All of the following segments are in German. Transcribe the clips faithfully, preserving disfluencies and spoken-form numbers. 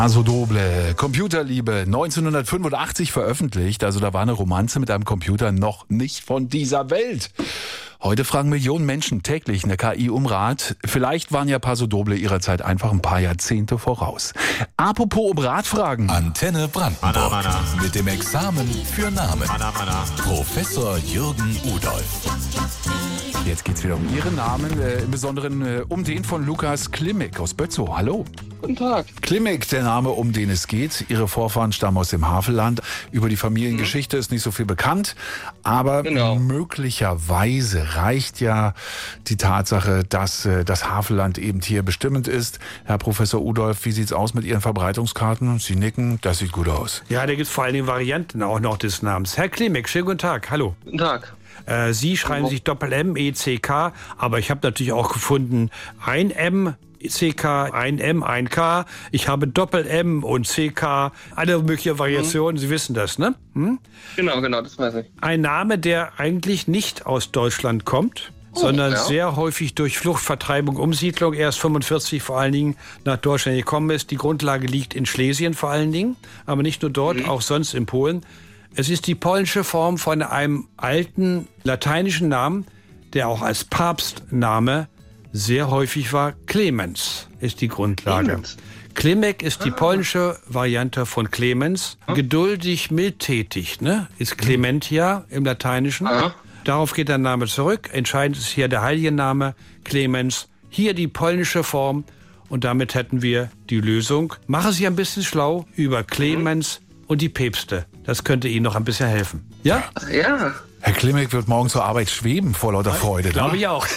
Paso Doble, Computerliebe, neunzehnhundertfünfundachtzig veröffentlicht. Also da war eine Romanze mit einem Computer noch nicht von dieser Welt. Heute fragen Millionen Menschen täglich eine K I um Rat. Vielleicht waren ja Paso Doble ihrer Zeit einfach ein paar Jahrzehnte voraus. Apropos um Rat fragen. Antenne Brandenburg. Mana, mana. Mit dem Examen für Namen. Mana, mana. Professor Jürgen Udolph. Jetzt geht's wieder um Ihren Namen, äh, im Besonderen äh, um den von Lukas Klimek aus Bötzow. Hallo. Guten Tag. Klimek, der Name, um den es geht. Ihre Vorfahren stammen aus dem Havelland. Über die Familiengeschichte ist nicht so viel bekannt. Aber Genau. möglicherweise reicht ja die Tatsache, dass äh, das Havelland eben hier bestimmend ist. Herr Professor Udolph, wie sieht's aus mit Ihren Verbreitungskarten? Sie nicken, das sieht gut aus. Ja, da gibt es vor allen Dingen Varianten auch noch des Namens. Herr Klimek, schönen guten Tag, hallo. Guten Tag. Äh, Sie schreiben sich Doppel-M, E C K, aber ich habe natürlich auch gefunden, ein M, C K, ein M, ein K. Ich habe Doppel-M und C K, alle möglichen Variationen, Sie wissen das, ne? Hm? Genau, genau, das weiß ich. Ein Name, der eigentlich nicht aus Deutschland kommt, sondern ja. sehr häufig durch Flucht, Vertreibung, Umsiedlung erst fünfundvierzig vor allen Dingen nach Deutschland gekommen ist. Die Grundlage liegt in Schlesien vor allen Dingen, aber nicht nur dort, Mhm. auch sonst in Polen. Es ist die polnische Form von einem alten lateinischen Namen, der auch als Papstname sehr häufig war. Clemens ist die Grundlage. Clemens. Klimek ist die polnische Variante von Clemens. Geduldig, mildtätig, ne? Ist Clementia im Lateinischen. Aha. Darauf geht der Name zurück. Entscheidend ist hier der heilige Name Clemens. Hier die polnische Form. Und damit hätten wir die Lösung. Mache Sie ein bisschen schlau über Clemens und die Päpste. Das könnte Ihnen noch ein bisschen helfen. Ja? Ach ja. Herr Klimek wird morgen zur Arbeit schweben vor lauter Freude. Glaube ne? ich auch.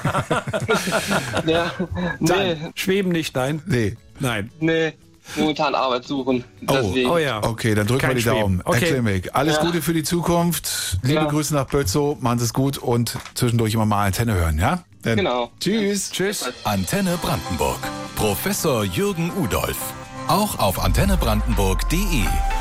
Ja. Nee, Schweben nicht, nein? Nee. Nein. nee. Momentan Arbeit suchen. Deswegen. Oh ja. Okay, dann drücken Kein wir die Daumen. Schweben. Okay. Herr Klimek, alles Ja. Gute für die Zukunft. Liebe Ja. Grüße nach Bötzow. Machen Sie es gut und zwischendurch immer mal Antenne hören, ja? Dann Genau. Tschüss. Tschüss. Antenne Brandenburg. Professor Jürgen Udolph. Auch auf antenne brandenburg punkt de.